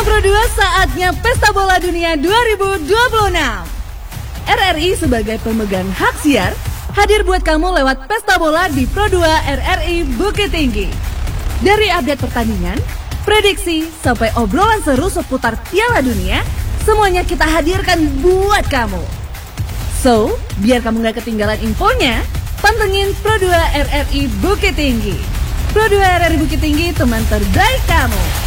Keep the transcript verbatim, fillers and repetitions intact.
Salam Pro dua, saatnya Pesta Bola Dunia dua ribu dua puluh enam. R R I sebagai pemegang hak siar hadir buat kamu lewat Pesta Bola di Pro dua R R I Bukit Tinggi. Dari update pertandingan, prediksi, sampai obrolan seru seputar Piala Dunia, semuanya kita hadirkan buat kamu. So, biar kamu gak ketinggalan infonya, pantengin Pro dua R R I Bukit Tinggi. Pro dua R R I Bukit Tinggi, teman terbaik kamu.